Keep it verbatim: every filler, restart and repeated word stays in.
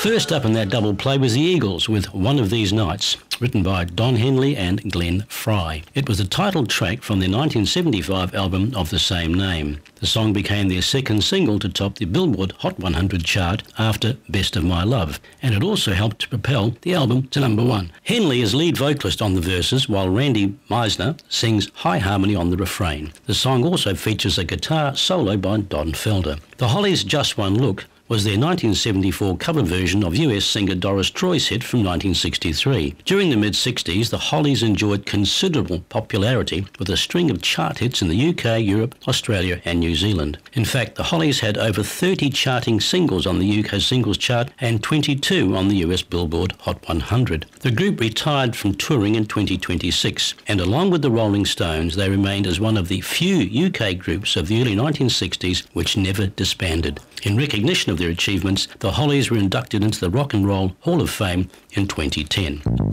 First up in that double play was the Eagles with One of These Nights, written by Don Henley and Glenn Fry. It was the title track from their nineteen seventy-five album of the same name. The song became their second single to top the Billboard Hot one hundred chart after Best of My Love, and it also helped to propel the album to number one. Henley is lead vocalist on the verses, while Randy Meisner sings high harmony on the refrain. The song also features a guitar solo by Don Felder. The Hollies' Just One Look was their nineteen seventy-four cover version of U S singer Doris Troy's hit from nineteen sixty-three. During the mid-sixties, the Hollies enjoyed considerable popularity with a string of chart hits in the U K, Europe, Australia and New Zealand. In fact, the Hollies had over thirty charting singles on the U K singles chart and twenty-two on the U S Billboard Hot one hundred. The group retired from touring in twenty twenty-six, and along with the Rolling Stones, they remained as one of the few U K groups of the early nineteen sixties which never disbanded. In recognition of their achievements, the Hollies were inducted into the Rock and Roll Hall of Fame in twenty ten.